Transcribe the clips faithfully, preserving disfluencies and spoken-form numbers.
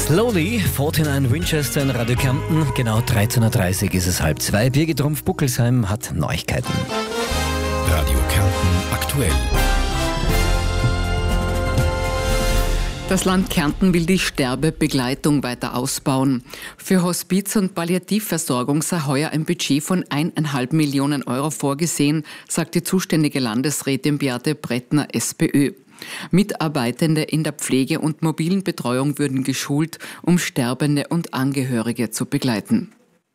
Slowly, neunzehn Winchester in Radio Kärnten. Genau dreizehn Uhr dreißig ist es halb zwei. Birgit Rumpf-Buckelsheim hat Neuigkeiten. Radio Kärnten aktuell. Das Land Kärnten will die Sterbebegleitung weiter ausbauen. Für Hospiz- und Palliativversorgung sei heuer ein Budget von eineinhalb Millionen Euro vorgesehen, sagt die zuständige Landesrätin Beate Brettner, SPÖ. Mitarbeitende in der Pflege und mobilen Betreuung würden geschult, um Sterbende und Angehörige zu begleiten.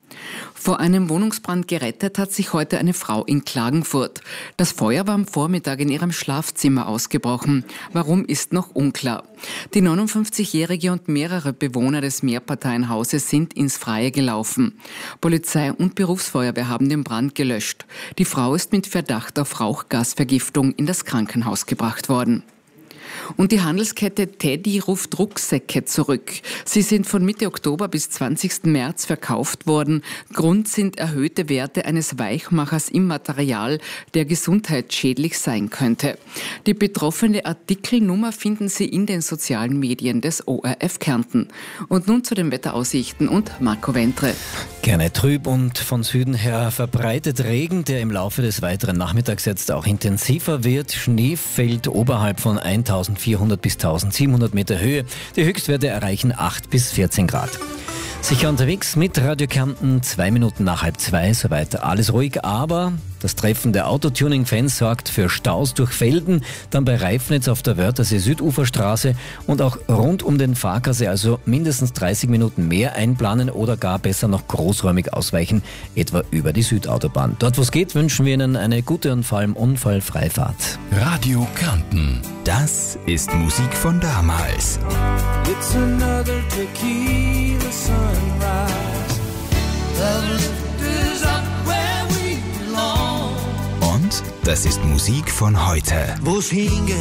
Vor einem Wohnungsbrand gerettet hat sich heute eine Frau in Klagenfurt. Das Feuer war am Vormittag in ihrem Schlafzimmer ausgebrochen. Warum ist noch unklar. Die neunundfünfzigjährige und mehrere Bewohner des Mehrparteienhauses sind ins Freie gelaufen. Polizei und Berufsfeuerwehr haben den Brand gelöscht. Die Frau ist mit Verdacht auf Rauchgasvergiftung in das Krankenhaus gebracht worden. Und die Handelskette Teddy ruft Rucksäcke zurück. Sie sind von Mitte Oktober bis zwanzigsten März verkauft worden. Grund sind erhöhte Werte eines Weichmachers im Material, der gesundheitsschädlich sein könnte. Die betroffene Artikelnummer finden Sie in den sozialen Medien des O R F Kärnten. Und nun zu den Wetteraussichten und Marco Wentre. Gerne trüb und von Süden her verbreitet Regen, der im Laufe des weiteren Nachmittags jetzt auch intensiver wird. Schnee fällt oberhalb von eintausendvierhundert bis eintausendsiebenhundert Meter Höhe. Die Höchstwerte erreichen acht bis vierzehn Grad. Sicher unterwegs mit Radio Kärnten, zwei Minuten nach halb zwei, soweit alles ruhig, aber das Treffen der Autotuning-Fans sorgt für Staus durch Felden, dann bei Reifnitz auf der Wörthersee Süduferstraße und auch rund um den Farkasee, also mindestens dreißig Minuten mehr einplanen oder gar besser noch großräumig ausweichen, etwa über die Südautobahn. Dort, wo es geht, wünschen wir Ihnen eine gute und vor allem unfallfreie Fahrt. Radio Kärnten, das ist Musik von damals. It's another tequila sunrise. The lift is up where we belong. Und das ist Musik von heute. Wo's hingeht,